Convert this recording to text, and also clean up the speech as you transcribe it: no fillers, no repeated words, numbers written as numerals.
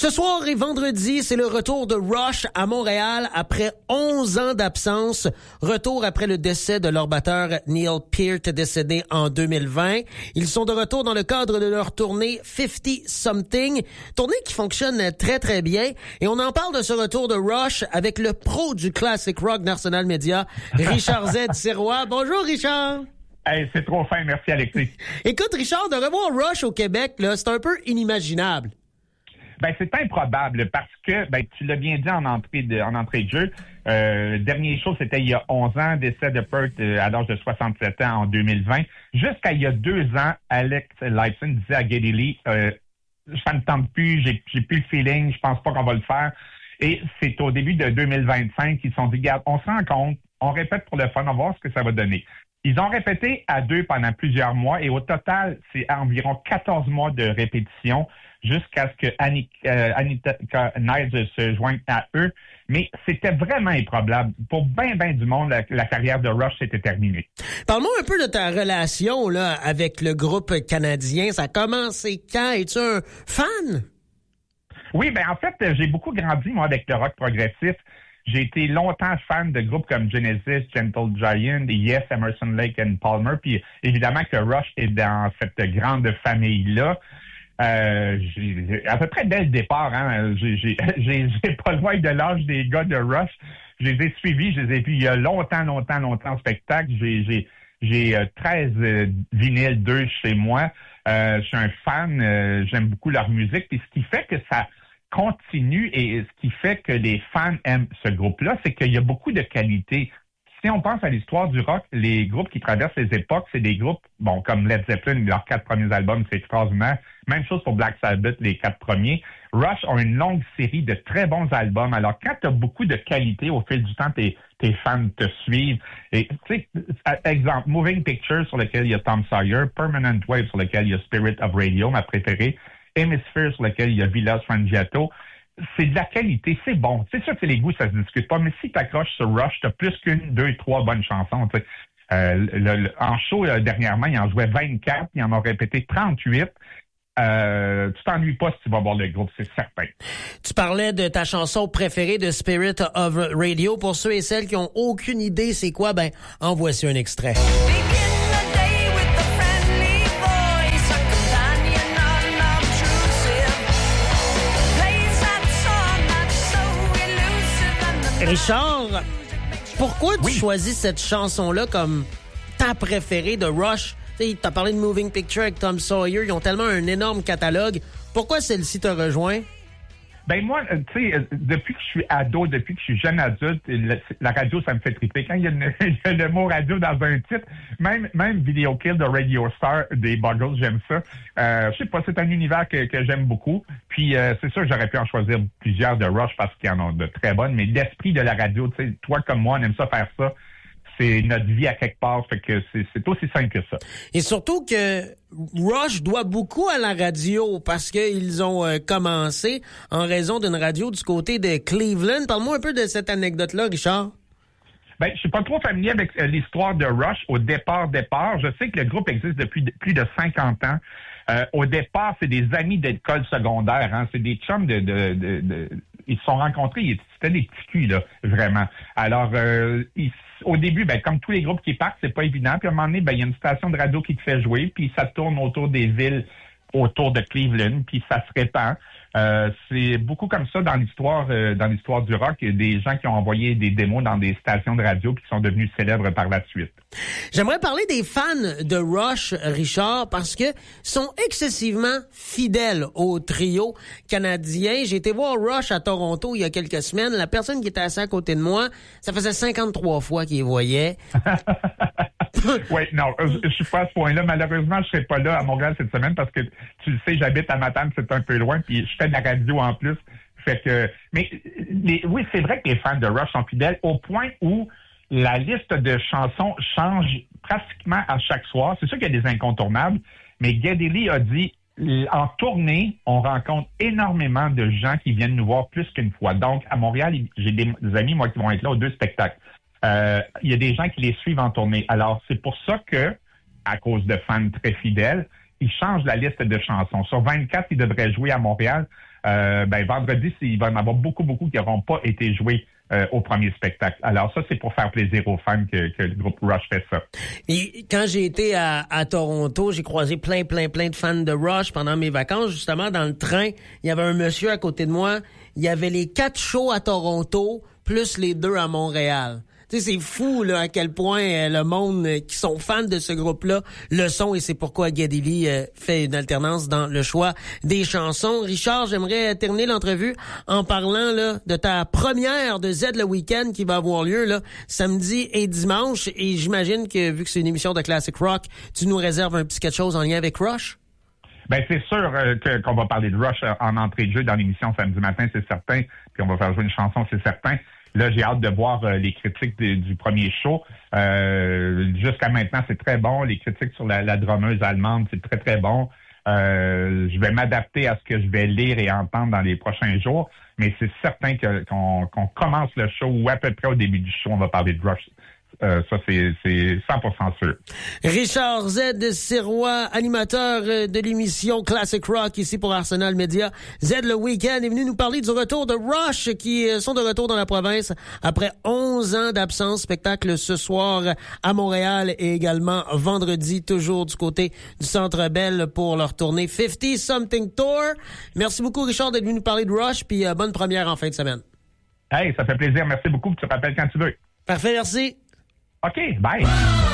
Ce soir et vendredi, c'est le retour de Rush à Montréal après 11 ans d'absence. Retour après le décès de leur batteur Neil Peart, décédé en 2020. Ils sont de retour dans le cadre de leur tournée 50 Something, tournée qui fonctionne très très bien. Et on en parle de ce retour de Rush avec le pro du classic rock d'Arsenal Media, Richard Z. Sirois. Bonjour Richard. Hey, c'est trop fin, merci Alexis. Écoute Richard, de revoir Rush au Québec, là, c'est un peu inimaginable. Ben, c'est improbable parce que, tu l'as bien dit en entrée de jeu. Dernier show, c'était il y a 11 ans, décès de Peart à l'âge de 67 ans en 2020. Jusqu'à il y a 2 ans, Alex Lifeson disait à Geddy Lee, ça ne tente plus, j'ai plus le feeling, je pense pas qu'on va le faire. Et c'est au début de 2025 qu'ils se sont dit, regarde, on se rend compte, on répète pour le fun, on va voir ce que ça va donner. Ils ont répété à 2 pendant plusieurs mois et au total, c'est environ 14 mois de répétition jusqu'à ce que Anita Niles se joigne à eux. Mais c'était vraiment improbable. Pour ben du monde, la carrière de Rush s'était terminée. Parle-moi un peu de ta relation là avec le groupe canadien. Ça a commencé quand? Es-tu un fan? Oui, en fait, j'ai beaucoup grandi, moi, avec le rock progressif. J'ai été longtemps fan de groupes comme Genesis, Gentle Giant, Yes, Emerson, Lake and Palmer. Puis évidemment que Rush est dans cette grande famille-là. À peu près dès le départ, j'ai pas loin de l'âge des gars de Rush. Je les ai suivis, je les ai vus il y a longtemps en spectacle. J'ai 13 vinyles d'eux chez moi. Je suis un fan, j'aime beaucoup leur musique. Puis ce qui fait que ça continue et ce qui fait que les fans aiment ce groupe-là, c'est qu'il y a beaucoup de qualité. Si on pense à l'histoire du rock, les groupes qui traversent les époques, c'est des groupes, comme Led Zeppelin, leurs 4 premiers albums, c'est extraordinaire. Même chose pour Black Sabbath, les 4 premiers. Rush ont une longue série de très bons albums. Alors, quand tu as beaucoup de qualité, au fil du temps, tes fans te suivent. Et, tu sais, exemple, Moving Pictures, sur lequel il y a Tom Sawyer, Permanent Wave, sur lequel il y a Spirit of Radio, ma préférée, Hemisphere, sur lequel il y a Villa Frangiato. C'est de la qualité, c'est bon. C'est sûr que les goûts, ça se discute pas, mais si tu accroches sur Rush, tu as plus qu'une, 2, 3 bonnes chansons. En show, dernièrement, il en jouait 24, il en a répété 38. Tu t'ennuies pas si tu vas voir le groupe, c'est certain. Tu parlais de ta chanson préférée de Spirit of Radio. Pour ceux et celles qui ont aucune idée c'est quoi, en voici un extrait. Richard, pourquoi tu choisis cette chanson-là comme ta préférée de Rush? Tu as parlé de Moving Picture avec Tom Sawyer, ils ont tellement un énorme catalogue. Pourquoi celle-ci te rejoint? Moi, tu sais, depuis que je suis ado, depuis que je suis jeune adulte, la radio, ça me fait triper. Quand il y a le mot radio dans un titre, même Video Kill de Radio Star des Buggles, j'aime ça. Je sais pas, c'est un univers que j'aime beaucoup. Puis c'est sûr que j'aurais pu en choisir plusieurs de Rush parce qu'il y en a de très bonnes, mais l'esprit de la radio, tu sais, toi comme moi, on aime ça faire ça. C'est notre vie à quelque part, fait que c'est aussi simple que ça. Et surtout que Rush doit beaucoup à la radio parce qu'ils ont commencé en raison d'une radio du côté de Cleveland. Parle-moi un peu de cette anecdote-là, Richard. Je suis pas trop familier avec l'histoire de Rush au départ. Je sais que le groupe existe depuis plus de 50 ans. Au départ, c'est des amis d'école secondaire. C'est des chums ils se sont rencontrés, c'était des petits culs, là, vraiment. Alors, au début, comme tous les groupes qui partent, c'est pas évident. Puis à un moment donné, il y a une station de radio qui te fait jouer, puis ça tourne autour des villes autour de Cleveland, puis ça se répand. C'est beaucoup comme ça dans l'histoire du rock. Il y a des gens qui ont envoyé des démos dans des stations de radio puis qui sont devenus célèbres par la suite. J'aimerais parler des fans de Rush, Richard, parce que sont excessivement fidèles au trio canadien. J'ai été voir Rush à Toronto il y a quelques semaines. La personne qui était assise à côté de moi, ça faisait 53 fois qu'il les voyait. Oui, non, je suis pas à ce point-là. Malheureusement, je serai pas là à Montréal cette semaine parce que tu le sais, j'habite à Matane, c'est un peu loin, puis je fais de la radio en plus. Fait que, mais oui, c'est vrai que les fans de Rush sont fidèles au point où la liste de chansons change pratiquement à chaque soir. C'est sûr qu'il y a des incontournables, mais Geddy Lee a dit en tournée, on rencontre énormément de gens qui viennent nous voir plus qu'une fois. Donc, à Montréal, j'ai des amis, moi, qui vont être là aux 2 spectacles. Il y a des gens qui les suivent en tournée. Alors, c'est pour ça que, à cause de fans très fidèles, ils changent la liste de chansons. Sur 24, ils devraient jouer à Montréal. vendredi, il va y en avoir beaucoup qui n'auront pas été joués au premier spectacle. Alors ça, c'est pour faire plaisir aux fans que le groupe Rush fait ça. Et quand j'ai été à Toronto, j'ai croisé plein de fans de Rush pendant mes vacances. Justement, dans le train, il y avait un monsieur à côté de moi. Il y avait les 4 shows à Toronto, plus les 2 à Montréal. Tu sais, c'est fou là à quel point le monde qui sont fans de ce groupe-là le sont, et c'est pourquoi Geddy Lee fait une alternance dans le choix des chansons. Richard, j'aimerais terminer l'entrevue en parlant là de ta première de Z le Week-end qui va avoir lieu là samedi et dimanche, et j'imagine que vu que c'est une émission de Classic Rock, tu nous réserves un petit quelque chose en lien avec Rush. Ben c'est sûr qu'on va parler de Rush en entrée de jeu dans l'émission samedi matin, c'est certain, puis on va faire jouer une chanson, c'est certain. Là, j'ai hâte de voir les critiques du premier show. Jusqu'à maintenant, c'est très bon. Les critiques sur la drummeuse allemande, c'est très bon. Je vais m'adapter à ce que je vais lire et entendre dans les prochains jours, mais c'est certain qu'on commence le show ou à peu près au début du show, on va parler de Rush. Ça, c'est 100% sûr. Richard Z. Sirois, animateur de l'émission Classic Rock ici pour Arsenal Media. Z le Week-end est venu nous parler du retour de Rush qui sont de retour dans la province après 11 ans d'absence. Spectacle ce soir à Montréal et également vendredi, toujours du côté du Centre Bell pour leur tournée 50 Something Tour. Merci beaucoup Richard d'être venu nous parler de Rush, puis bonne première en fin de semaine. Hey, ça fait plaisir. Merci beaucoup. Tu te rappelles quand tu veux. Parfait, merci. OK, bye.